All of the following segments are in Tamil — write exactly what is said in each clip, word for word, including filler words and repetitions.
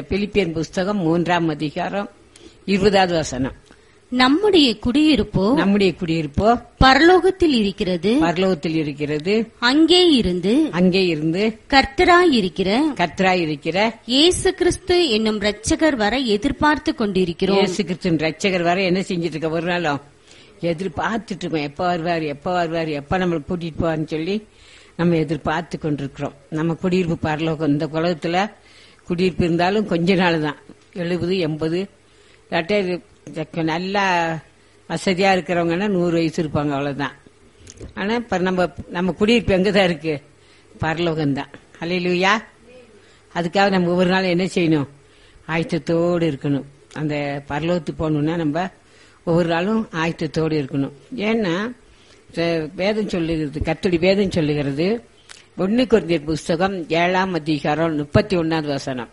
பிலிப்பியர் புஸ்தகம் மூன்றாம் அதிகாரம் இருபதாவது வசனம். நம்முடைய குடியிருப்போ நம்முடைய குடியிருப்போ பரலோகத்தில் இருக்கிறது, பரலோகத்தில் இருக்கிறது, அங்கே இருந்து அங்கே இருந்து கர்த்தராய் இருக்கிற கர்த்தராய் இருக்கிற இயேசு கிறிஸ்து என்னும் இரட்சகர் வர எதிர்பார்த்து கொண்டிருக்கிறோம். இயேசு கிறிஸ்துவின் இரட்சகர் வர என்ன செஞ்சிட்டு இருக்க, ஒரு நாளும் எதிர்பார்த்துட்டு இருக்கோம். எப்ப வருவாரு, எப்ப வருவாரு, எப்ப நம்மளை கூட்டிட்டு போவார்னு சொல்லி நம்ம எதிர்பார்த்து கொண்டிருக்கிறோம். நம்ம குடியிருப்பு பரலோகம். இந்த உலகத்துல குடியிருப்பு இருந்தாலும் கொஞ்ச நாள் தான், எழுபது எண்பது நல்லா வசதியா இருக்கிறவங்கன்னா நூறு வயசு இருப்பாங்க, அவ்வளவுதான். ஆனா இப்ப நம்ம நம்ம குடியிருப்பு எங்கதான் இருக்கு, பரலோகம் தான். அல்லேலூயா. அதுக்காக நம்ம ஒவ்வொரு நாளும் என்ன செய்யணும், ஆயத்தத்தோடு இருக்கணும். அந்த பரலோகத்துக்கு போகணும்னா நம்ம ஒவ்வொரு நாளும் ஆயத்தத்தோடு இருக்கணும். ஏன்னா வேதம் சொல்லுகிறது, கர்த்தருடைய வேதம் சொல்லுகிறது, ஒன்னு கொரிந்தியர் புஸ்தகம் ஏழாம் அதிகாரம் முப்பத்தி ஒன்னாவது வசனம்.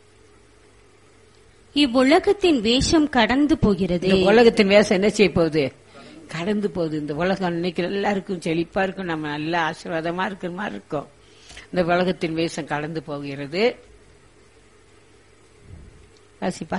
இவ்வுலகத்தின் வேஷம் கடந்து போகிறது. இந்த உலகத்தின் வேஷம் என்ன செய்ய போகுது, கடந்து போகுது. இந்த உலகம் இன்னைக்கு எல்லாருக்கும் செழிப்பா இருக்கும், நம்ம நல்ல ஆசீர்வாதமா இருக்கிற மாதிரி இருக்கும். இந்த உலகத்தின் வேஷம் கடந்து போகிறது. வாசிப்பா.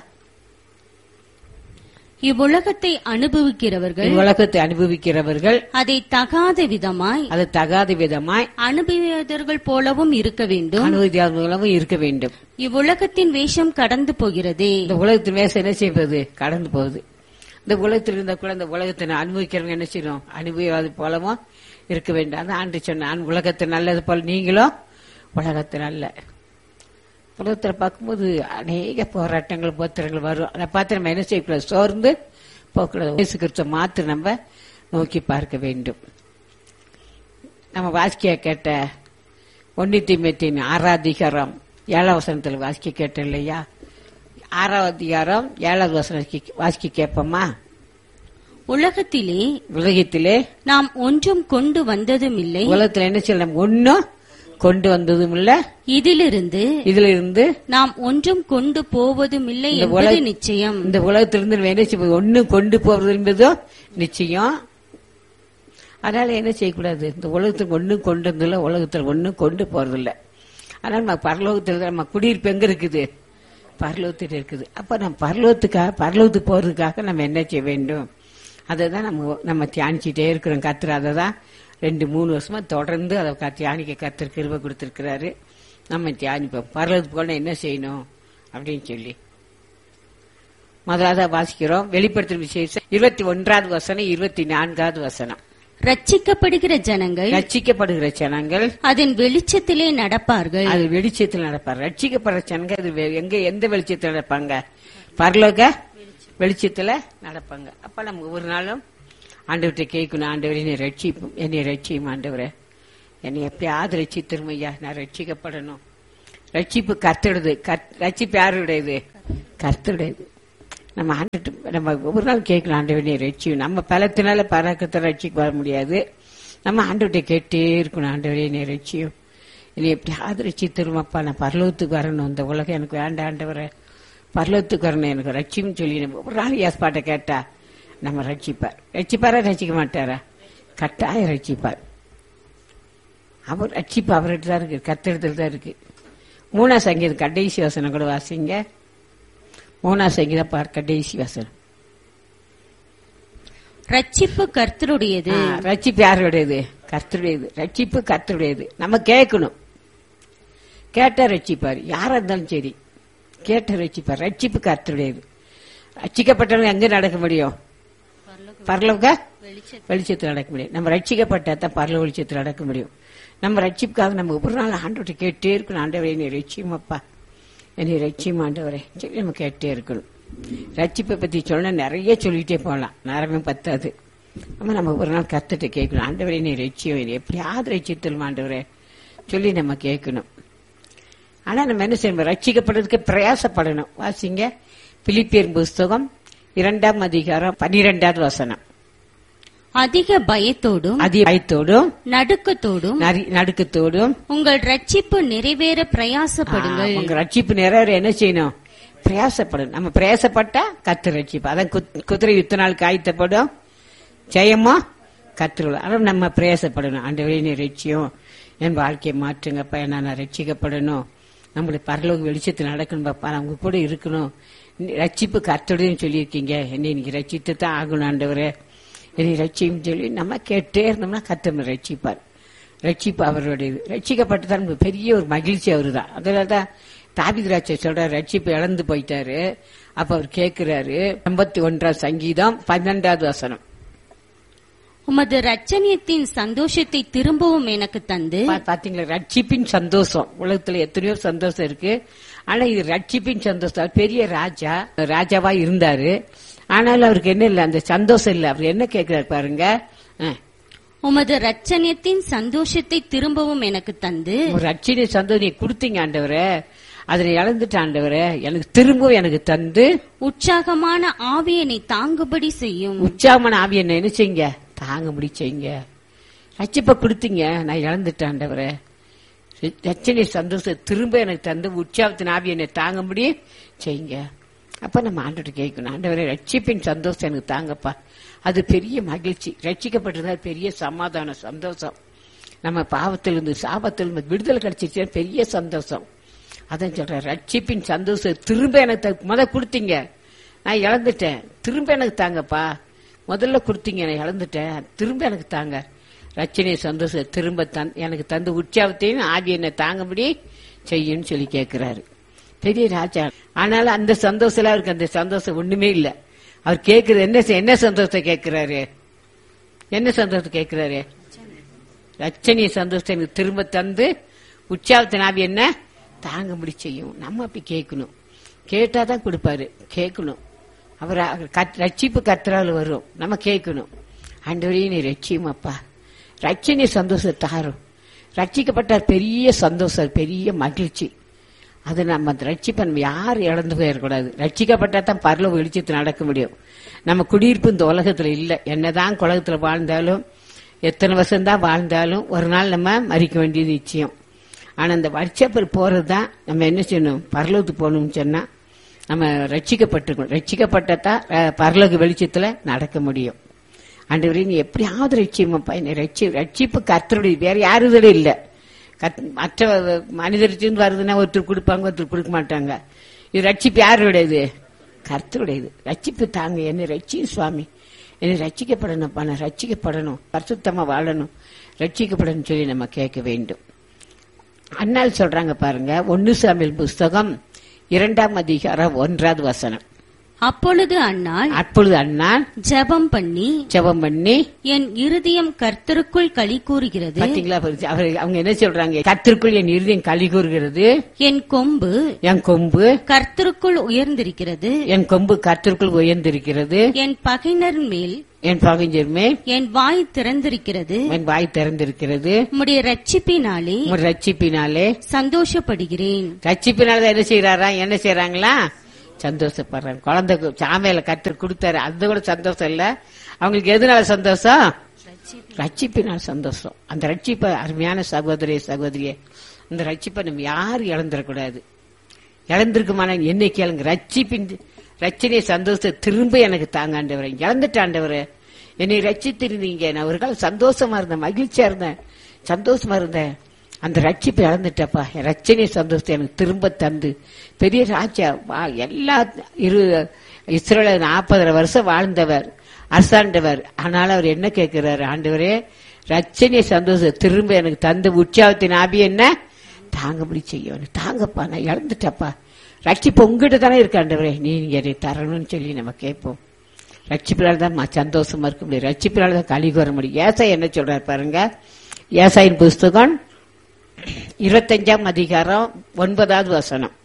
இவ்வுலகத்தை அனுபவிக்கிறவர்கள் உலகத்தை அனுபவிக்கிறவர்கள் அதை தகாத விதமாய் அது தகாத விதமாய் அனுபவியவர்கள் போலவும் இருக்க வேண்டும், அனுபவியாளர்களும் இருக்க வேண்டும். இவ்வுலகத்தின் வேஷம் கடந்து போகிறது. இந்த உலகத்தின் வேஷம் என்ன செய்வது, கடந்து போகுது. இந்த உலகத்தில் இருந்த கூட இந்த உலகத்தை அனுபவிக்கிறவங்க என்ன செய்யணும், அனுபவியாது போலவும் இருக்க வேண்டும். அதான் ஆண்டு சொன்னான், உலகத்தை நல்லது போல நீங்களும் உலகத்தை நல்ல. உலகத்தில் பார்க்கும்போது அநேக போராட்டங்கள் போத்திரங்கள் வரும். அதை பார்த்து நம்ம என்ன செய்யக்கூடாது, சோர்ந்து போகக்கூடாது. இயேசு கிறிஸ்துவை மாத்திரம் நம்ம நோக்கி பார்க்க வேண்டும். நம்ம வாசிக்க கேட்ட ஒன்னு தீமோத்தேயு ஆறாம் அதிகாரம் ஏழாம் வசனத்துல வாசிக்க கேட்டோம் இல்லையா, ஆறாவது அதிகாரம் ஏழாவது வசனம் வாசிக்க கேட்போமா. உலகத்திலே உலகத்திலே நாம் ஒன்றும் கொண்டு வந்ததும் இல்லை, உலகத்துல என்ன செய்யலாம், ஒன்னும் கொண்டு வந்ததும் இல்ல, இதிலிருந்து இதுல இருந்து நாம் ஒன்றும் கொண்டு போவதும் இல்லை என்பது நிச்சயம். இந்த உலகத்திலிருந்து என்ன செய்ய, ஒன்னு கொண்டு போவது என்பதும் நிச்சயம். அதனால என்ன செய்யக்கூடாது, இந்த உலகத்துக்கு ஒன்னும் கொண்டு வந்ததில்ல, உலகத்துல ஒன்னும் கொண்டு போறதில்ல. அதனால நம்ம பரலோகத்துல நம்ம குடியிருப்பு எங்க இருக்குது, பரலோகத்தில் இருக்குது. அப்ப நம்ம பரலோகத்துக்காக பரலோகத்துக்கு போறதுக்காக நம்ம என்ன செய்ய வேண்டும், அதை தான் நம்ம நம்ம தியானிச்சுட்டே இருக்கிறோம். கர்த்தர் அதை தான் ரெண்டு மூணு வருஷமா தொடர்ந்து அதை தியானிக்க கர்த்தர் கிருபை கொடுத்திருக்கிறாரு. நம்ம தியானிப்போம், பரலோகத்துக்கு போனா என்ன செய்யணும் அப்படின்னு சொல்லி. முதலாவது வாசிக்கிறோம் வெளிப்படுத்தும் விசேஷம் இருபத்தி ஒன்றாவது வசனம் இருபத்தி நான்காவது வசனம். ரட்சிக்கப்படுகிற ஜனங்கள் ரட்சிக்கப்படுகிற ஜனங்கள் அதன் வெளிச்சத்திலே நடப்பார்கள். அது வெளிச்சத்தில் நடப்பார். ரட்சிக்கப்படுற ஜனங்கள் அது எங்க எந்த வெளிச்சத்தில் நடப்பாங்க, பரலோக வெளிச்சத்துல நடப்பாங்க. அப்ப நம்ம ஒவ்வொரு நாளும் ஆண்டவர்கிட்ட கேட்கணும், ஆண்டவரே என்னை ரட்சிப்பும், என்னை ரட்சியும் ஆண்டவரே, என்னை எப்படியாவது ரட்சித்திரும் ஐயா, நான் ரட்சிக்கப்படணும். ரட்சிப்பு கர்த்தருடையது. ரட்சிப்பு யாருடையது, கர்த்தருடையது. நம்ம ஆண்டு நம்ம ஒவ்வொரு நாள் கேட்கலாம், ஆண்டவரே என்னை ரட்சியும். நம்ம பலத்தினால பராக்கத்தை ரட்சிக்க வர முடியாது. நம்ம ஆண்டவர்கிட்ட கேட்டே இருக்கணும், ஆண்டவரே என்னை ரட்சியும், என்னை எப்படியாவது ரட்சித்திருமாப்பா, நான் பரலோகத்துக்கு வரணும், இந்த உலகம் எனக்கு வேண்டாம் ஆண்டவரே, பரலோகத்துக்கு வரணும், எனக்கு ரட்சியும் சொல்லி நம்ம ஒரு நாள் ஏற்பாட்டை கேட்டா நம்ம ரட்சிப்பார். ரட்சிப்பாரா ரட்சிக்க மாட்டாரா, கட்டாயம் ரட்சிப்பார். அவர் ரட்சிப்பு அவர்கிட்ட தான் இருக்கு, கர்த்தரிடத்துல தான் இருக்கு. மூணா சங்கீதம் கடைசி வசனம் கூட வாசிங்க. மூணா சங்கீதம் பார், கடைசி வசனம். ரட்சிப்பு கர்த்தருடையது. ரட்சிப்பு யாருடையது, கர்த்தருடையது. ரட்சிப்பு கர்த்தருடையது. நம்ம கேட்கணும், கேட்டா ரட்சிப்பார். யாரா இருந்தாலும் சரி கேட்ட ரட்சிப்பார். ரட்சிப்பு கர்த்தருடையது. ரட்சிக்கப்பட்டவங்க எங்க நடக்க முடியும், பரலோக வெளிச்சத்தில் நடக்க முடியும். நம்ம ரட்சிக்கப்பட்டா தான் பரலோக வெளிச்சத்தில் நடக்க முடியும். நம்ம ரட்சிப்புக்காக நம்ம ஒவ்வொரு நாள் ஆண்டவரை கேட்டே இருக்கணும், ஆண்டவரே என்னை ரட்சியமாப்பா, என்னை ரட்சியம் ஆண்டவரே சொல்லி நம்ம கேட்டே இருக்கணும். ரட்சிப்பை பத்தி சொன்னா நிறைய சொல்லிட்டே போகலாம், நேரமே பத்தாது. நம்ம நம்ம ஒரு நாள் கத்துட்டு கேட்கணும், ஆண்டவரே என்னை ரட்சியம், என்னை எப்படியாவது ரட்சித்தலும் ஆண்டவரே சொல்லி நம்ம கேட்கணும். ஆனா நம்ம என்ன செய்யணும், ரட்சிக்கப்படுறதுக்கு பிரயாசப்படணும். வாசிங்க பிலிப்பியர் புஸ்தகம் இரண்டாம் அதிகாரம் பன்னிரெண்டாவது வசனம். அதிக பயத்தோடும் அதிக பயத்தோடும் நடுக்கத்தோடும் நடுக்கத்தோடும் உங்கள் ரட்சிப்பு நிறைவேற பிரயாசப்படுங்கள். உங்க ரட்சிப்பு நிறைவேற என்ன செய்யணும், பிரயாசப்படும். நம்ம பிரயாசப்பட்டா கர்த்தர் ரட்சிப்பு. அதான் குதிரை யுத்த நாள் காய்த்தப்படும், ஜெயமா கர்த்தர். ஆனால் நம்ம பிரயாசப்படணும், ஆண்டவரே நீ ரட்சியம், என் வாழ்க்கையை மாற்றுங்கப்பா, நான் ரட்சிக்கப்படணும் நம்மளுடைய பரலோக வெளிச்சத்தில் நடக்கணும் பாப்பா, அவங்க கூட இருக்கணும். ரட்சிப்பு கர்த்தருடையன்னு சொல்லியிருக்கீங்க, என்னை இன்னைக்கு ரட்சித்து தான் ஆகணும் ஆண்டவரே, என்னை ரட்சியும் சொல்லி நம்ம கேட்டே இருந்தோம்னா கர்த்தர் ரட்சிப்பார். ரட்சிப்பு அவருடையது. ரட்சிக்கப்பட்டு தான் நமக்கு பெரிய ஒரு மகிழ்ச்சி அவரு தான். அதனாலதான் தாவீது ராஜா சொல்ற ரட்சிப்பு இழந்து போயிட்டாரு. அப்ப அவர் கேட்கிறாரு, எண்பத்தி ஒன்றாம் சங்கீதம் பன்னெண்டாவது வசனம், உமது ரட்சணியத்தின் சந்தோஷத்தை திரும்பவும் எனக்கு தந்து. பாத்தீங்களா, ரட்சிப்பின் சந்தோஷம். உலகத்துல எத்தனையோ சந்தோஷம் இருக்கு, ஆனா இது ரட்சிப்பின் சந்தோஷம். பெரிய ராஜா ராஜாவா இருந்தாரு, ஆனாலும் அவருக்கு என்ன இல்ல, அந்த சந்தோஷம் இல்ல. அவர் என்ன கேட்கிறாரு பாருங்க, உமது ரட்சணியத்தின் சந்தோஷத்தை திரும்பவும் எனக்கு தந்து. ரட்சணிய சந்தோஷம் நீ கொடுத்தீங்க ஆண்டவரே, அதனை இழந்துட்டு ஆண்டவரே, எனக்கு திரும்பவும் எனக்கு தந்து உற்சாகமான ஆவியனை தாங்குபடி செய்யும். உற்சாகமான ஆவியை என்ன செய்யுங்க, தாங்க முடி செய்யுங்க. ரட்சிப்ப கொடுத்தீங்க, நான் இழந்துட்டேன் ஆண்டவரே, ரட்சணிய சந்தோஷம் திரும்ப எனக்கு தந்து உற்சாகத்தின் ஆவி என்னை தாங்க முடி செய்யுங்க. அப்ப நம்ம ஆண்டவர்கிட்ட கேட்கணும், ஆண்டவரே ரட்சிப்பின் சந்தோஷம் எனக்கு தாங்கப்பா. அது பெரிய மகிழ்ச்சி. ரட்சிக்கப்பட்டிருந்தா பெரிய சமாதான சந்தோஷம். நம்ம பாவத்திலிருந்து சாபத்திலிருந்து விடுதலை கிடைச்சிச்சு, பெரிய சந்தோஷம். அதான் சொல்ற, ரட்சிப்பின் சந்தோஷம் திரும்ப எனக்கு முத கொடுத்தீங்க, நான் இழந்துட்டேன், திரும்ப எனக்கு தாங்கப்பா. முதல்ல கொடுத்தீங்க, நான் இழந்துட்டேன், திரும்ப எனக்கு தாங்க. ரட்சணிய சந்தோஷம் திரும்ப தன் எனக்கு தந்து உற்சாகத்தையும் ஆதி என்னை தாங்கபடி செய்யுன்னு சொல்லி கேட்கிறாரு பெரிய ராஜா. ஆனாலும் அந்த சந்தோஷம் அவருக்கு அந்த சந்தோஷம் ஒண்ணுமே இல்ல. அவர் கேட்கறது என்ன என்ன சந்தோஷத்தை கேட்கிறாரு, என்ன சந்தோஷத்தை கேட்கிறாரு, ரட்சணிய சந்தோஷத்தை எனக்கு திரும்ப தந்து உற்சாகத்தின் ஆவி என்ன தாங்க முடி செய்யும். நம்ம அப்படி கேட்கணும், கேட்டாதான் கொடுப்பாரு. கேட்கணும், அவர் ரட்சிப்பு கர்த்தரால் வரும். நம்ம கேட்கணும், ஆண்டவரே நீ ரட்சியும் அப்பா, ரட்சணிய சந்தோஷத்தை தாரும். ரட்சிக்கப்பட்டார் பெரிய சந்தோஷம், பெரிய மகிழ்ச்சி. அது நம்ம அந்த ரட்சிப்பை நம்ம யாரும் இழந்து போயிடக்கூடாது. ரட்சிக்கப்பட்டா தான் பரலோக வெளிச்சத்தில் நடக்க முடியும். நம்ம குடியிருப்பு இந்த உலகத்துல இல்ல. என்னதான் உலகத்துல வாழ்ந்தாலும், எத்தனை வருஷம் தான் வாழ்ந்தாலும் ஒரு நாள் நம்ம மறிக்க வேண்டியது நிச்சயம். ஆனா இந்த வருஷப்பர் போறதுதான் நம்ம என்ன செய்யணும், பரலோகத்துக்கு போகணும்னு சொன்னா நம்ம ரட்சிக்கப்பட்டிருக்கணும். ரட்சிக்கப்பட்டதான் பரலோக வெளிச்சத்துல நடக்க முடியும். ஆண்டவரே நீ எப்படியாவது ரட்சியமாப்பா, என்னை ரட்சி ரட்சிப்பு கர்த்தருடைய, வேற யாருதே இல்ல. மற்ற மனிதர்கிட்ட வருதுன்னா ஒருத்தர் கொடுப்பாங்க, ஒருத்தர் கொடுக்க மாட்டாங்க. இது ரட்சிப்பு யாருடையது, கர்த்தருடையது. ரட்சிப்பு தாங்க, என்னை ரட்சி சுவாமி, என்னை ரட்சிக்கப்படணும்ப்பா, நான் ரட்சிக்கப்படணும், பரிசுத்தமா வாழணும், ரட்சிக்கப்படணும் சொல்லி நம்ம கேட்க வேண்டும். அண்ணால் சொல்றாங்க பாருங்க, ஒன்னு சாமுவேல் புஸ்தகம் இரண்டாம் அதிகாரம் ஒன்றாவது வசனம். அப்பொழுது அன்னாள் அப்பொழுது அண்ணாள் ஜெபம் பண்ணி ஜெபம் பண்ணி என் இருதயம் கர்த்தருக்குள் களி கூறுகிறது. பாத்தீங்களா, அவங்க என்ன சொல்றாங்க, கர்த்தருக்குள் என் இருதயம் களி கூறுகிறது, என் கொம்பு என் கொம்பு கர்த்தருக்குள் உயர்ந்திருக்கிறது, என் கொம்பு கர்த்தருக்குள் உயர்ந்திருக்கிறது, என் பகைஞர் மேல் என் பகைஞர் மேல் என் வாய் திறந்திருக்கிறது, என் வாய் திறந்திருக்கிறது, உம்முடைய ரட்சிப்பினாலே ரட்சிப்பினாலே சந்தோஷப்படுகிறேன். ரட்சிப்பினால என்ன செய்யறாரா, என்ன செய்யறாங்களா, சந்தோஷப்படுறாங்க. குழந்தை சாமையில கர்த்தர் கொடுத்தாரு, அது கூட சந்தோஷம் இல்ல அவங்களுக்கு. எதுனால சந்தோஷம், ரட்சிப்பினால சந்தோஷம். அந்த ரட்சிப்பை அருமையான சகோதரிய சகோதரிய, அந்த ரட்சிப்பை நம்ம யாரும் இழந்துடக்கூடாது. இழந்திருக்குமான என்னை கேளுங்க, ரட்சிப்பின் ரட்சணைய சந்தோஷத்தை திரும்ப எனக்கு தாங்க ஆண்டவரே. இழந்துட்ட ஆண்டவரே, என்னை ரட்சித்திருந்தீங்க, நான் ஒரு காலம் சந்தோஷமா இருந்தேன், மகிழ்ச்சியா இருந்தேன், சந்தோஷமா இருந்தேன், அந்த ரட்சிப்பை இழந்துட்டப்பா, ரட்சணைய சந்தோஷத்தை எனக்கு திரும்ப தந்து பெரிய ராஜா எல்லா இரு இஸ்ரேல நாற்பதரை வருஷம் வாழ்ந்தவர், அரசாண்டவர். ஆனாலும் அவர் என்ன கேட்கிறாரு, ஆண்டவரே ரட்சணைய சந்தோஷத்தை திரும்ப எனக்கு தந்து உற்சாகத்தின் ஆவி என்ன தாங்கபடி செய்யும். தாங்கப்பா, நான் இழந்துட்டப்பா, ரட்சிப்பு உங்ககிட்ட தானே இருக்கு ஆண்டவரே, நீங்க என்னை தரணும்னு சொல்லி நம்ம கேட்போம். ரட்சிப்பினால தான் சந்தோஷமா இருக்க முடியும், ரட்சிப்பினால தான் களி கூற முடியும். ஏசாய் என்ன சொல்றாரு பாருங்க, ஏசாயின் புஸ்தகம் இருபத்தஞ்சாம் அதிகாரம் ஒன்பதாவது வசனம்.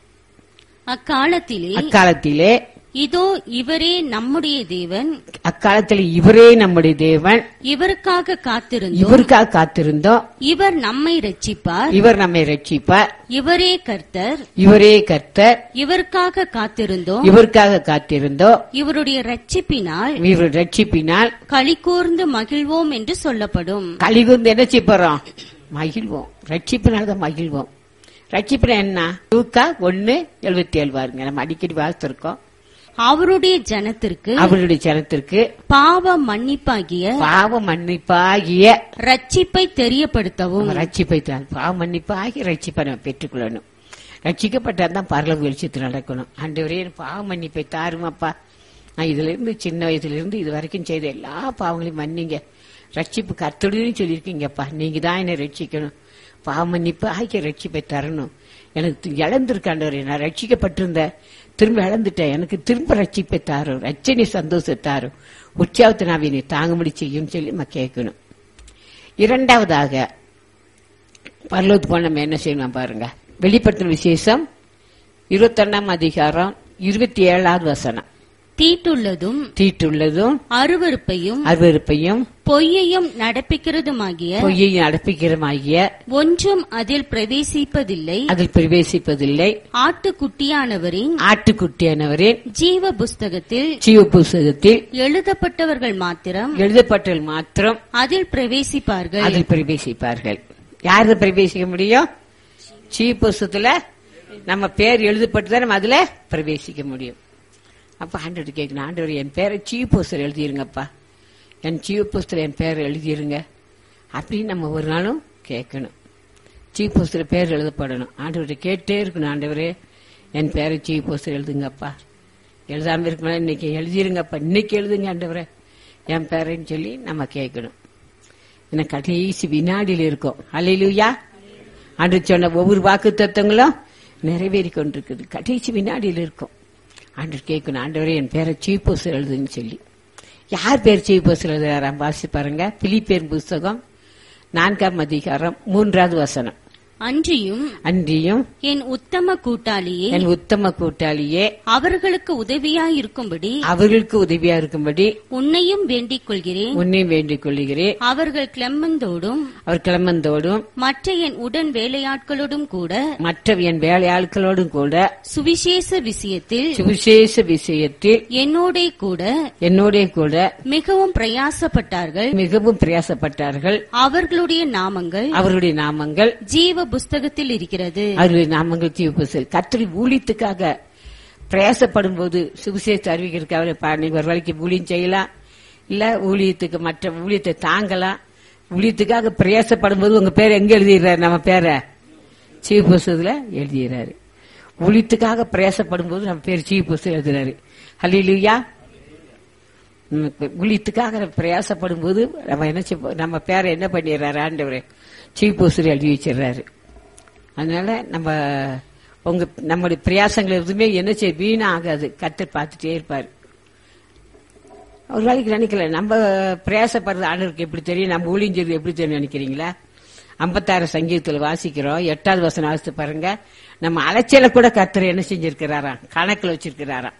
அக்காலத்திலே அக்காலத்திலே இதோ இவரே நம்முடைய தேவன், அக்காலத்தில் இவரே நம்முடைய தேவன், இவருக்காக காத்திருந்தோம், இவருக்காக காத்திருந்தோம், இவர் நம்மை ரட்சிப்பார், இவர் நம்மை ரட்சிப்பார், இவரே கர்த்தர், இவரே கர்த்தர், இவருக்காக காத்திருந்தோம், இவருக்காக காத்திருந்தோம், இவருடைய ரட்சிப்பினால் இவர் ரட்சிப்பினால் களி கூர்ந்து மகிழ்வோம் என்று சொல்லப்படும். களி கூர்ந்து என்ன செய்யறோம், மகிழ்வோம். ரட்சிப்பினால்தான் மகிழ்வோம். ரட்சிப்பினா என்ன, லூக்கா ஒன்னு எழுபத்தி ஏழு பாருங்க, நம்ம அடிக்கடி வாசித்திருக்கோம். அவருடைய ஜனத்திற்கு அவருடைய ஜனத்திற்கு பாவ மன்னிப்பாகிய பாவ மன்னிப்பாகிய ரட்சிப்பை தெரியப்படுத்தவும். ரட்சிப்பை தான் பாவ மன்னிப்பாகிய ரட்சிப்பை நம்ம பெற்றுக்கொள்ளணும். ரட்சிக்கப்பட்டா தான் பரலோக வெளிச்சத்தில் நடக்கணும். ஆண்டவரே பாவ மன்னிப்பை தாருமாப்பா, நான் இதுல இருந்து சின்ன வயசுல இருந்து இது வரைக்கும் செய்த எல்லா பாவங்களையும் மன்னிங்க, ரட்சிப்பு கர்த்தருடையன்னு சொல்லியிருக்கீங்கப்பா, நீங்க தான் என்னை ரட்சிக்கணும், பாவ மன்னிப்பு ஆகிய ரட்சிப்பை தரணும். எனக்கு இழந்திருக்காண்டவரே, நான் ரட்சிக்கப்பட்டிருந்த திரும்ப இழந்துட்டேன், எனக்கு திரும்ப ரட்சிப்பை தாரும், ரட்சணை சந்தோஷத்தாரும், உற்சாகத்தை நான் என்னை தாங்கும்படி செய்யும் சொல்லி நம்ம கேட்கணும். இரண்டாவதாக பரலோகத்துக்கு போன நம்ம என்ன செய்யணும் பாருங்க. வெளிப்படுத்தின விசேஷம் இருபத்தி ஒன்னாம் அதிகாரம் இருபத்தி ஏழாவது வசனம். தீட்டுள்ளதும் தீட்டுள்ளதும் அருவருப்பையும் அருவருப்பையும் பொய்யையும் நடப்பிக்கிறதுமாகிய பொய்யையும் நடப்பிக்கிறமாகிய ஒன்றும் அதில் பிரவேசிப்பதில்லை அதில் பிரவேசிப்பதில்லை ஆட்டுக்குட்டியானவரின் ஆட்டுக்குட்டியானவரின் ஜீவ புஸ்தகத்தில் ஜீவ புஸ்தகத்தில் எழுதப்பட்டவர்கள் மாத்திரம் எழுதப்பட்டல் மாத்திரம் அதில் பிரவேசிப்பார்கள். அதில் பிரவேசிப்பார்கள். யாரு பிரவேசிக்க முடியும்? ஜீவ புஸ்தகத்துல நம்ம பேர் எழுதப்பட்டுதான் நம்ம அதுல பிரவேசிக்க முடியும். அப்ப ஆண்டவர் கேட்கணும், ஆண்டவர் என் பேரை ஜீவ புஸ்தகம் எழுதிருங்கப்பா, என் ஜீவ புஸ்தகம் என் பேரை எழுதிருங்க அப்படின்னு நம்ம ஒரு நாளும் கேட்கணும். ஜீவ புஸ்தகம் பேர் எழுதப்படணும். ஆண்டவர்கிட்ட கேட்டே இருக்கணும், ஆண்டவரே என் பேரை ஜீவ புஸ்தகம் எழுதுங்கப்பா, எழுதாம இருக்கணும் இன்னைக்கு எழுதிருங்கப்பா, இன்னைக்கு எழுதுங்க ஆண்டவரே என் பேரைன்னு சொல்லி நம்ம கேட்கணும். எனக்கு கடைசி வினாடியில் இருக்கும். அல்லேலூயா. ஆண்டவர் சொன்ன ஒவ்வொரு வாக்கு தத்துவங்களும் நிறைவேறி கொண்டிருக்குது, கடைசி வினாடியில் இருக்கும். ஆண்டவர் கேட்கணும், ஆண்டவரே என் பேரை சீஃப் போஸ்டர் எழுதுன்னு சொல்லி. யார் பேர் சீஃப் போஸ்டர் எழுதுறாராம் வாசி பாருங்க. பிலிப்பியர் புஸ்தகம் நான்காம் அதிகாரம் மூன்றாவது வசனம். அன்றியும் அன்றியும் என் உத்தம கூட்டாளியே என் உத்தம கூட்டாளியே அவர்களுக்கு உதவியாயிருக்கும்படி அவர்களுக்கு உதவியா இருக்கும்படி உன்னையும் வேண்டிக் கொள்கிறேன் உன்னையும் வேண்டிக் கொள்கிறேன். அவர்கள் கிளம்பந்தோடும் அவர் கிளம்பந்தோடும் மற்ற என் உடன் வேலையாட்களோடும் கூட மற்ற என் வேலையாட்களோடும் கூட சுவிசேஷ விஷயத்தில் சுவிசேஷ விஷயத்தில் என்னோட கூட என்னோட கூட மிகவும் பிரயாசப்பட்டார்கள் மிகவும் பிரயாசப்பட்டார்கள். அவர்களுடைய நாமங்கள் அவருடைய நாமங்கள் ஜீவ புஸ்தகத்தில் இருக்கிறது. அவருடைய நாமங்கள் ஜீவ புஸ்தகம். கர்த்தருடைய ஊழியத்துக்காக பிரயாசப்படும் போது சுவிசேஷ அறிவிக்கிறதுக்காக நீங்க ஒரு வேலைக்கு ஊழியம் செய்யலாம், இல்ல ஊழியத்துக்கு மற்ற ஊழியத்தை தாங்கலாம். ஊழியத்துக்காக பிரயாசப்படும் போது உங்க பேர் எங்க எழுதிடுறாரு? நம்ம பேரை ஜீவ புஸ்தகத்துல எழுதிடுறாரு. ஊழியத்துக்காக பிரயாசப்படும் போது நம்ம பேர் ஜீவ புஸ்தகம் எழுதுறாரு. அல்லேலூயா. ஊழியத்துக்காக பிரயாசப்படும் போது நம்ம என்ன நம்ம பேரை என்ன பண்ணிடுறாரு? ஆண்டவரே ஜீவ புஸ்தகம் எழுதி வச்சிடறாரு. அதனால நம்ம உங்க நம்முடைய பிரயாசங்கள் எதுவுமே என்ன செய்ய வீணா ஆகாது. கர்த்தர் பார்த்துட்டே இருப்பாரு. ஒரு நாளைக்கு நினைக்கல நம்ம பிரயாசப்படுறது ஆண்டவருக்கு எப்படி தெரியும், நம்ம ஊழியம் செய்வது எப்படி தெரியும் நினைக்கிறீங்களா? ஐம்பத்தாறு சங்கீதத்தில் வாசிக்கிறோம், எட்டாவது வசனம் வாசித்து பாருங்க. நம்ம அலைச்சல கூட கர்த்தர் என்ன செஞ்சிருக்கிறாராம், கணக்குல வச்சிருக்கிறாராம்.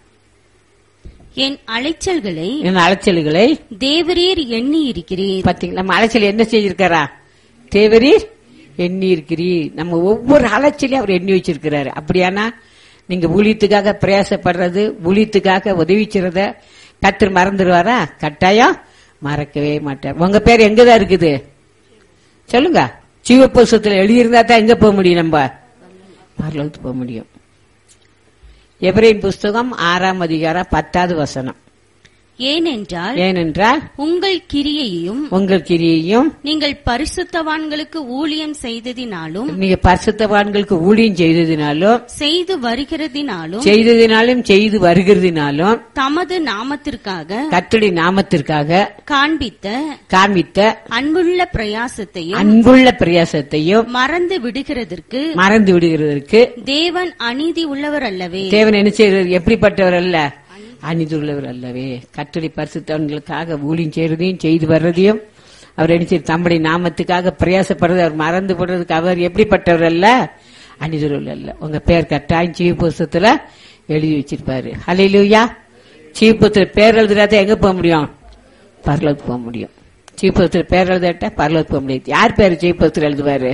என் அலைச்சல்களை என் அலைச்சல்களை தேவரீர் எண்ணி இருக்கிறீர். பாத்தீங்களா, நம்ம அலைச்சல் என்ன செஞ்சிருக்காரா? தேவரீர் எண்ணி இருக்கிறீர். நம்ம ஒவ்வொரு அலைச்சலையும் அவர் எண்ணி வச்சிருக்கிறாரு. அப்படியானா நீங்க ஊழியத்துக்காக பிரயாசப்படுறது, ஊழியத்துக்காக உதவி செய்றத கர்த்தர் மறந்துடுவாரா? கட்டாயம் மறக்கவே மாட்டார். உங்க பேர் எங்கதான் இருக்குது சொல்லுங்க. ஜீவ புஸ்தகத்துல எழுதியிருந்தா தான் எங்க போக முடியும்? நம்ம பரலோகத்துக்கு போக முடியும். எபிரேயர் புஸ்தகம் ஆறாம் அதிகாரம் பத்தாவது வசனம். ஏனென்றால் ஏனென்றால் உங்கள் கிரியையும் உங்கள் கிரியையும் நீங்கள் பரிசுத்தவான்களுக்கு ஊழியம் செய்ததினாலும் நீங்க பரிசுத்தவான்களுக்கு ஊழியம் செய்ததினாலும் செய்து வருகிறதினாலும் செய்ததினாலும் செய்து வருகிறதினாலும் தமது நாமத்திற்காக கர்த்தருடைய நாமத்திற்காக காண்பித்த காண்பித்த அன்புள்ள பிரயாசத்தையும் அன்புள்ள பிரயாசத்தையும் மறந்து விடுகிறதற்கு மறந்து விடுகிறதற்கு தேவன் அநீதி உள்ளவர் அல்லவே. தேவன் என்ன செய்யறது? எப்படிப்பட்டவர் அல்ல? அநீதி உள்ளவர் அல்லவே. கர்த்தருடைய பரிசுத்தவான்களுக்காக ஊழியம் செய்யறதையும் செய்து வர்றதையும் அவர் என்ன செய்ய தம்முடைய நாமத்துக்காக பிரயாசப்படுறது அவர் மறந்து போடுறதுக்கு அவர் எப்படிப்பட்டவர் அல்ல? அநீதி உள்ளவர் அல்ல. உங்க பேர் கட்டாயம் ஜீவ புஸ்தகத்துல எழுதி வச்சிருப்பாரு. ஹல்லேலூயா. ஜீவ புஸ்தகத்துல பேர் எழுதுறாத எங்க போக முடியும்? பரலோகத்துக்கு போக முடியும். ஜீவ புஸ்தகத்துல பேர் எழுதாட்டா பரலோகத்துக்கு போக முடியாது. யார் பேர் ஜீவ புஸ்தகத்துல எழுதுவாரு?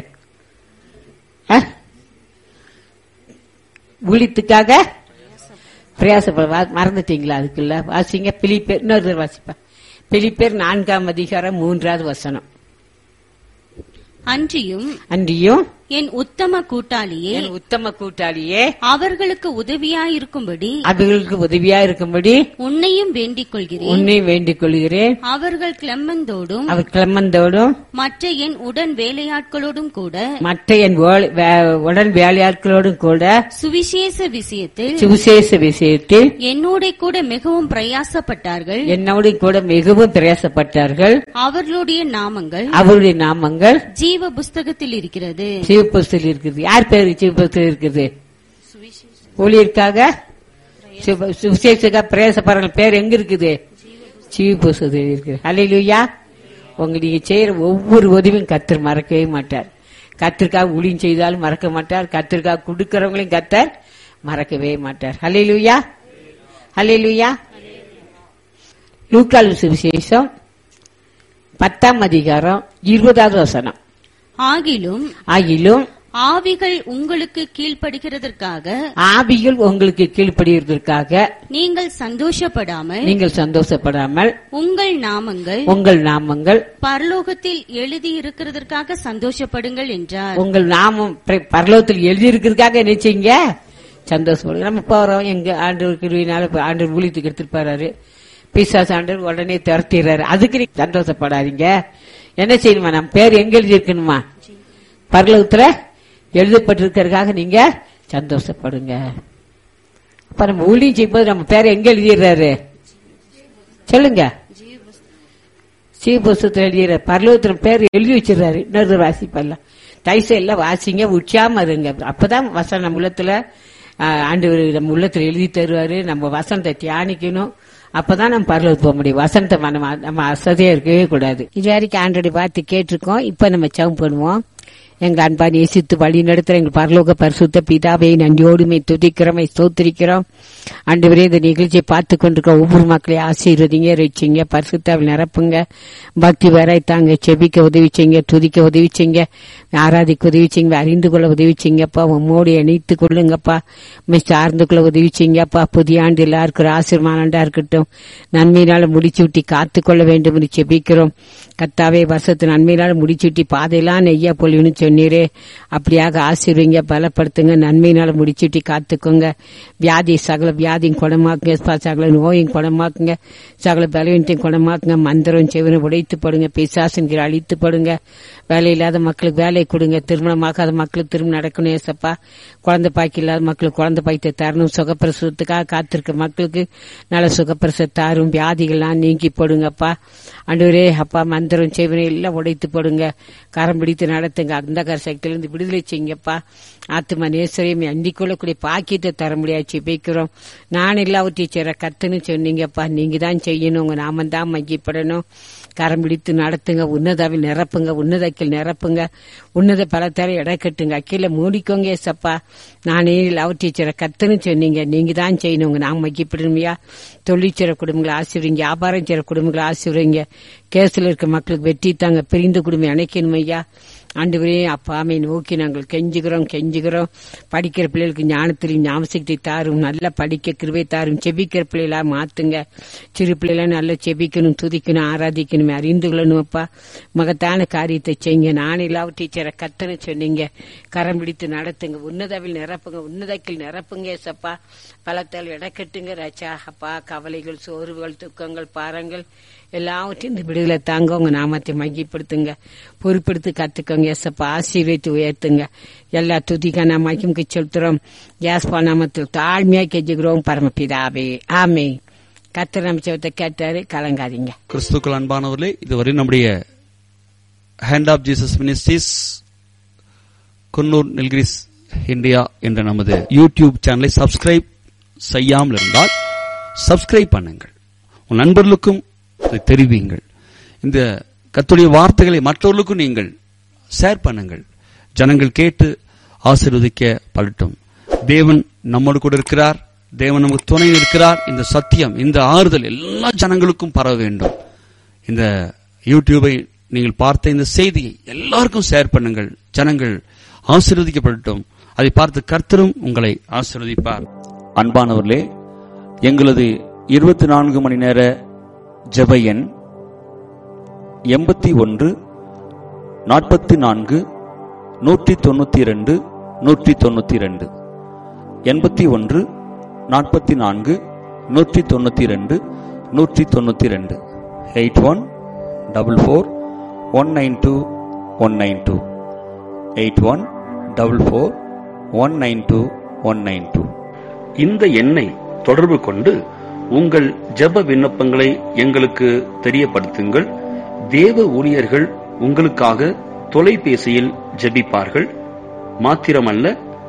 ஊழியத்துக்காக பிரயாசப்பட மறந்துட்டீங்களா? அதுக்குள்ள வாசிங்க. பிலிப்பேர் இன்னொரு வாசிப்பா. பிலிப்பேர் நான்காம் அதிகாரம் மூன்றாவது வசனம். அன்றியும் அன்றியும் என் உத்தம கூட்டாளியே, என் உத்தம கூட்டாளியே, அவர்களுக்கு உதவியாயிருக்கும்படி அவர்களுக்கு உதவியா இருக்கும்படி உன்னையும் வேண்டிக் கொள்கிறேன். உன்னை வேண்டிக் கொள்கிறேன். அவர்கள் கிளம்பந்தோடும் அவர் கிளம்பந்தோடும் மற்ற என் உடன் வேலையாட்களோடும் கூட மற்ற என் வேலை- வே- உடன் வேலையாட்களோடும் கூட சுவிசேஷ விஷயத்தில் சுவிசேஷ விஷயத்தில் என்னோட கூட மிகவும் பிரயாசப்பட்டார்கள். என்னோடு கூட மிகவும் பிரயாசப்பட்டார்கள். அவர்களுடைய நாமங்கள் அவருடைய நாமங்கள் ஜீவ புஸ்தகத்தில் இருக்கிறது. சிவபுஸ்தல் இருக்குது. யார் பேரு சிவபுஸ்தல் இருக்குது? ஊழியருக்காக சிவ- சுவிசேஷத்துக்காக பிரயாசப்படுற பேர் எங்க இருக்குது? சிவபுஸ்தல் இருக்குது. அல்லேலூயா. உங்க நீங்க செய்யற ஒவ்வொரு உதவியும் கர்த்தர் மறக்கவே மாட்டார். கர்த்தருக்காக ஊழியம் செய்தாலும் மறக்க மாட்டார். கர்த்தருக்காக கொடுக்கறவங்களையும் கர்த்தர் மறக்கவே மாட்டார். அல்லேலூயா, அல்லேலூயா. லூக்கால் சுவிசேஷம் பத்தாம் அதிகாரம் இருபதாவது வசனம். ஆகிலும் ஆகிலும் ஆவிகள் உங்களுக்கு கீழ்ப்படுகிறதற்காக ஆவிகள் உங்களுக்கு கீழ்ப்படிவதற்காக நீங்கள் சந்தோஷப்படாமல் நீங்கள் சந்தோஷப்படாமல் உங்கள் நாமங்கள் உங்கள் நாமங்கள் பரலோகத்தில் எழுதி இருக்கிறதற்காக சந்தோஷப்படுங்கள் என்றார். உங்கள் நாமம் பிர- பரலோகத்தில் எழுதி இருக்கிறதுக்காக என்ன செய்யுங்க? சந்தோஷப்படுங்க. நம்ம போறோம் எங்க ஆண்டவர் கிருபையினால இப்ப ஆண்டவர் ஊழியத்துக்கு எடுத்துட்டு போறாரு. பிசாசு ஆண்டவர் உடனே துரத்திடுறாரு. அதுக்கு நீங்க சந்தோஷப்படாதீங்க. என்ன செய்யணுமா? நம்ம பேர் எங்க எழுதி இருக்கணுமா? பரலோகத்துல எழுதப்பட்டிருக்கிறதுக்காக நீங்க சந்தோஷப்படுங்க. அப்ப நம்ம ஊழியம் செய்யும்போது நம்ம பேரை எங்க எழுதிடுறாரு? சொல்லுங்க. சீபுஸ்தகத்தில் எழுதிற பரலோகத்துல பேர் எழுதி வச்சிடறாரு. இன்னொரு வாசிப்பெல்லாம் தைச எல்லாம் வாசிங்க, உச்சாம இருங்க. அப்பதான் வசனம் நம்ம உள்ளத்துல ஆண்டவர் நம்ம உள்ளத்துல எழுதி தருவாரு. நம்ம வசனத்தை தியானிக்கணும். அப்பதான் நம்ம பரலோகத்துக்கு போக முடியும். வசனத்தை நம்ம நம்ம அசதியா இருக்கவே கூடாது. இது வரைக்கும் ஆண்டோட பார்த்து கேட்டிருக்கோம். இப்ப நம்ம ஜெபம் பண்ணுவோம். எங்க அன்பா நேசித்து வழி நடத்துற எங்கள் பரலோக பரிசுத்த பிதாவை நன்றியோடுமை துதிக்கிறோம், ஸ்தோத்திரிக்கிறோம். ஆண்டவரே, இந்த நிகழ்ச்சியை பார்த்து கொண்டிருக்க ஒவ்வொரு மக்களையும் ஆசீர்வதிங்க, ரட்சிங்க, பரிசுத்தாவில் நிரப்புங்க, பக்தி வரைத்தாங்க, செபிக்க உதவி செய்யுங்க, துதிக்க உதவி செய்யுங்க, ஆராதிக்க உதவி செய்யுங்க, அறிந்து கொள்ள உதவி செய்யுங்கப்பா. உம்மோடு இணைத்து கொள்ளுங்கப்பா. சார்ந்து கொள்ள உதவி செய்யுங்கப்பா. புதிய ஆண்டு எல்லாருக்கும் ஆசீர்வாத ஆண்டா இருக்கட்டும். நன்மையினால முடிச்சு விட்டி காத்து கொள்ள வேண்டும் என்று செபிக்கிறோம். கர்த்தாவே, வருஷத்து நன்மையினால முடிச்சு விட்டி பாதையெல்லாம் நெய்யா பொழிவுன்னு சொன்னீரே, அப்படியாக ஆசீர்வதிங்க, பலப்படுத்துங்க, நன்மையினால முடிச்சுட்டி காத்துக்கோங்க. வியாதி சகல வியாதியும் குணமாக்குங்க, சகல நோயும் குணமாக்குங்க, சகல பலவீனத்தையும் குணமாக்குங்க. மந்திரம் செவினை உடைத்து படுங்க, பிசாசின்கிற அழித்து படுங்க. வேலை இல்லாத மக்களுக்கு வேலை கொடுங்க, திருமணமாகாத மக்களுக்கு திருமணம் நடக்கணும் ஏசப்பா. குழந்தை பாக்கி இல்லாத மக்களுக்கு குழந்தை பாய்த்தை தரணும். சுகப்பிரசவத்துக்காக காத்திருக்க மக்களுக்கு நல்ல சுகப்பிரசவ தாரும். வியாதிகள்லாம் நீங்கி போடுங்கப்பா. ஆண்டவரே அப்பா, மந்திரம் செவினை எல்லாம் உடைத்து போடுங்க, கரம் பிடித்து நடத்துங்க. அந்த சக்தியிலிருந்து விடுதலை செய்யுங்கப்பா. ஆத்மா நேசரையும் அண்டிக் கொள்ளக்கூடிய பாக்கியத்தை தர முடியாது பேக்கிறோம். நான் எல்லாவற்றையும் செய்ற கத்துன்னு சொன்னீங்கப்பா. நீங்க தான் செய்யணும், உங்க நாம தான் மையப்படணும். கரம் பிடித்து நடத்துங்க, உன்னதாவில் நிரப்புங்க, உன்னதக்கில் நிரப்புங்க, உன்னத பலத்தார எடை கட்டுங்க, அக்கீழ மூடிக்கோங்க ஏசப்பா. நானே எல்லாவற்றையும் செய்ற கத்துன்னு சொன்னீங்க, நீங்க தான் செய்யணும், உங்க நாம மையப்படணுமையா. தொழிற்சிற குடும்பங்களை ஆசீர்வதிங்க, வியாபாரம் செய்ற குடும்பங்களை ஆசீர்வதிங்க. கேஸ்ல இருக்க மக்களுக்கு வெற்றி தாங்க, பிரிந்த குடும்பம் இணைக்கணும் ஐயா. ஆண்டவரே அப்பாமை நோக்கி நாங்கள் கெஞ்சுகிறோம் கெஞ்சுகிறோம். படிக்கிற பிள்ளைகளுக்கு ஞானத்திலையும் ஞாபகத்தை தாரும், நல்லா படிக்க கிருபை தாரும். செபிக்கிற பிள்ளைகளா மாத்துங்க. சிறு பிள்ளைகளா நல்லா செபிக்கணும், துதிக்கணும், ஆராதிக்கணும், அறிந்து கொள்ளணும் அப்பா. மகத்தான காரியத்தை செய்யுங்க. நான் எல்லாவற்றை சேர கத்தனை சொன்னீங்க, கரம் பிடித்து நடத்துங்க, உன்னதவில் நிரப்புங்க, உன்னதக்கில் நிரப்புங்க ஏசப்பா. பலத்தால் இடக்கட்டுங்க ராஜா அப்பா. கவலைகள், சோர்வுகள், துக்கங்கள், பாரங்கள் எல்லாவற்றையும் இந்த விடுதலை தாங்க. உங்க நாமத்தை மையப்படுத்துங்க, பொறுப்படுத்தி கத்துக்கோங்க ஏசப்பா. ஆசீர்வதித்து உயர்த்துங்க. எல்லா துதிக்க நாம் மகிமுக்கு செலுத்துறோம். யாஸ்பா நாமத்தில் தாழ்மையா கெஞ்சுகிறோம் பரமபிதாவே, ஆமே. கர்த்தர் நம்ம ஜெபத்தை கேட்டாரு, கலங்காதீங்க. கிறிஸ்துக்கள் அன்பானவர்களே, இதுவரை நம்முடைய hand of Jesus ministries Coonoor Nilgiris India என்ற நமது யூடியூப் சேனலை சப்ஸ்கிரைப் செய்யாமல் இருந்தால் சப்ஸ்கிரைப் பண்ணுங்கள். உன் நண்பர்களுக்கும் அதை தெரிவிங்கள். இந்த கர்த்தருடைய வார்த்தைகளை மற்றவர்களுக்கும் நீங்கள் ஷேர் பண்ணுங்கள். ஜனங்கள் கேட்டு ஆசீர்வதிக்க படட்டும். தேவன் நம்மோடு கூட இருக்கிறார். தேவன் நமக்கு துணை இருக்கிறார். இந்த சத்தியம், இந்த ஆறுதல் எல்லா ஜனங்களுக்கும் பரவ வேண்டும். இந்த யூடியூபை நீங்கள் பார்த்த இந்த செய்தியை எல்லாருக்கும் ஷேர் பண்ணுங்கள். ஜனங்கள் ஆசீர்வதிக்கப்படட்டும். அதை பார்த்து கர்த்தரும் உங்களை ஆசீர்வதிப்பார். அன்பானவர்களே, எங்களது இருபத்தி நான்கு மணி நேர ஜெப எண் எண்பத்தி ஒன்று நாற்பத்தி நான்கு நூற்றி தொண்ணூத்தி இரண்டு நூற்றி தொண்ணூத்தி இரண்டு, எண்பத்தி ஒன்று நாற்பத்தி நான்கு நூற்றி தொண்ணூத்தி இரண்டு நூற்றி தொண்ணூத்தி இரண்டு, eight one double four one nine two one nine two, eight one double four one nine two one nine two. இந்த எண்ணை தொடர்பு கொண்டு உங்கள் ஜெப விண்ணப்பங்களை எங்களுக்கு தெரியப்படுத்துங்கள். தேவ ஊழியர்கள் உங்களுக்காக தொலைபேசியில் ஜெபிப்பார்கள். மாத்திரமல்ல,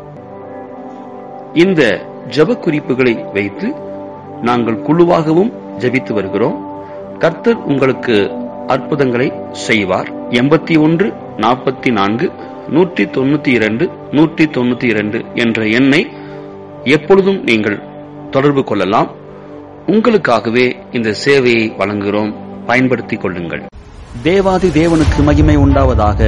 இந்த ஜெப குறிப்புகளை வைத்து நாங்கள் குழுவாகவும் ஜெபித்து வருகிறோம். கர்த்தர் உங்களுக்கு அற்புதங்களை செய்வார். எண்பத்தி ஒன்று நாற்பத்தி நான்கு நூற்றி தொண்ணூத்தி இரண்டு நூற்றி தொண்ணூத்தி இரண்டு என்ற எண்ணை எப்பொழுதும் நீங்கள் தொடர்பு கொள்ளலாம். உங்களுக்காகவே இந்த சேவையை வழங்குகிறோம். பயன்படுத்திக் கொள்ளுங்கள். தேவாதி தேவனுக்கு மகிமை உண்டாவதாக.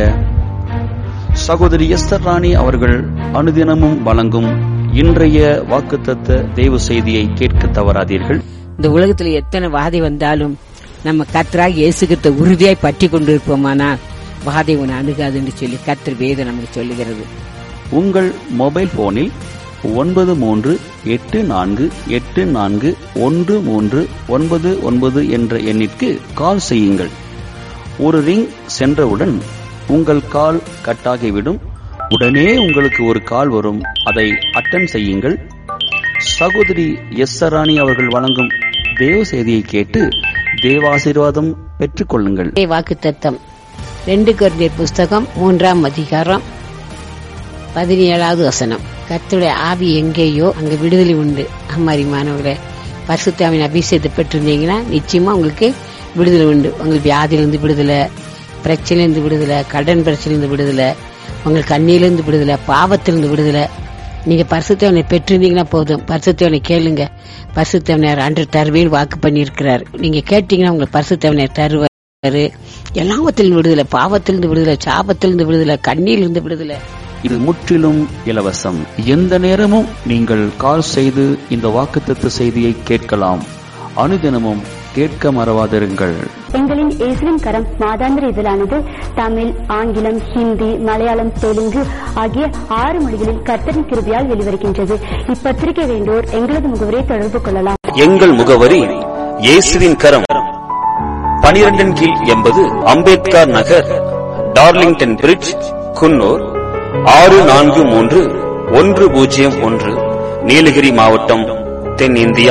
சகோதரி எஸ்தர் ராணி அவர்கள் அனுதினமும் வழங்கும் இன்றைய வாக்குத்தத்த தேவ செய்தியை கேட்க தவறாதீர்கள். இந்த உலகத்துல எத்தனை வாதை வந்தாலும் நம்ம கர்த்தராகிய இயேசு கிறிஸ்துவை உறுதியாய் பற்றி கொண்டிருப்போமானால் வாதை உன்னை அணுகாதுன்னு சொல்லி கர்த்தர் வேதம் நமக்கு சொல்லுகிறது. உங்கள் மொபைல் போனில் ஒன்பது மூன்று எட்டு நான்கு எட்டு நான்கு ஒன்று மூன்று ஒன்பது ஒன்பது என்ற எண்ணிற்கு கால் செய்யுங்கள். ஒரு ரிங் சென்றவுடன் உங்கள் கால் கட்டாகிவிடும். உடனே உங்களுக்கு ஒரு கால் வரும். அதை அட்டெண்ட் செய்யுங்கள். சகோதரி எஸ் ராணி அவர்கள் வழங்கும் தேவ செய்தியை கேட்டு தேவாசீர்வாதம் பெற்றுக் கொள்ளுங்கள். வாக்குத்தத்தம் ரெண்டு கொரிந்தியர் புஸ்தகம் மூன்றாம் அதிகாரம் பதினேழாவது வசனம். கர்த்தருடைய ஆவி எங்கேயோ அங்க விடுதலை உண்டு. அம்மாரிமானவர்களே, பரிசுத்தாவின் அபிஷேகத்தை பெற்றிருந்தீங்கன்னா நிச்சயமா உங்களுக்கு விடுதலை உண்டு. உங்களுக்கு வியாதியிலிருந்து விடுதலை, பிரச்சனையிலிருந்து விடுதலை, கடன் பிரச்சனையிலிருந்து விடுதலை, உங்களுக்கு கண்ணியிலிருந்து விடுதலை, பாவத்திலிருந்து விடுதலை. நீங்க பரிசுத்தவனை பெற்றிருந்தீங்கன்னா போதும். பரிசுத்தவனை கேளுங்க. பரிசுத்தவனர் அன்று தருவேன் வாக்கு பண்ணி இருக்கிறார். நீங்க கேட்டீங்கன்னா உங்களுக்கு பரிசுத்தவனர் தருவாரு. எல்லாவத்திலிருந்து விடுதலை, பாவத்திலிருந்து விடுதலை, சாபத்திலிருந்து விடுதலை, கண்ணியிலிருந்து விடுதலை. இது முற்றிலும் இலவசம். எந்த நேரமும் நீங்கள் கால் செய்து இந்த வாக்குத்தத்த செய்தியை கேட்கலாம். அனுதினமும் கேட்க மறவாதிருங்கள். எங்களின் இயேசுவின் கரம் மாதாந்திர இதழானது தமிழ், ஆங்கிலம், ஹிந்தி, மலையாளம், தெலுங்கு ஆகிய ஆறு மொழிகளில் கர்த்தரின் கிருபையால் வெளிவருகின்றது. இப்பத்திரிகை வேண்டோர் எங்களது முகவரியை தொடர்பு கொள்ளலாம். எங்கள் முகவரி இயேசுவின் கரம், பனிரெண்டின் கீழ் எண்பது அம்பேத்கர் நகர், டார்லிங்டன் பிரிட்ஜ், குன்னூர் ஆறு நான்கு மூன்று ஒன்று பூஜ்ஜியம் ஒன்று, நீலகிரி மாவட்டம், தென்னிந்தியா.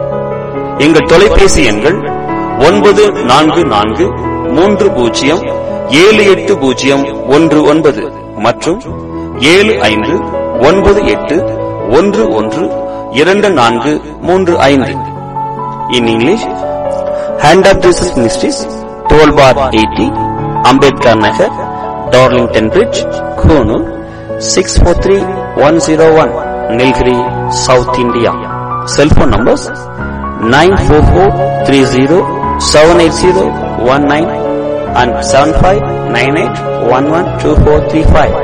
எங்கள் தொலைபேசி எண்கள் ஒன்பது நான்கு நான்கு மூன்று பூஜ்ஜியம் ஏழு எட்டு பூஜ்ஜியம் ஒன்று ஒன்பது மற்றும் ஏழு ஐந்து ஒன்பது எட்டு ஒன்று ஒன்று இரண்டு நான்கு மூன்று ஐந்து. In English, hand of Jesus ministries, twelve bar eighty, Ambedkar Nagar, Darlington bridge, Coonoor six four three one zero one, Nilgiri, south India. Cellphone numbers nine four four three zero seven eight zero one nine and seven five nine eight one one two four three five.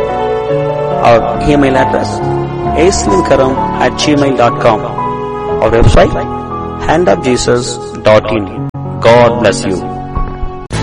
Our email address aislinkaram at gmail dot com. Our website hand of jesus dot in. God bless you.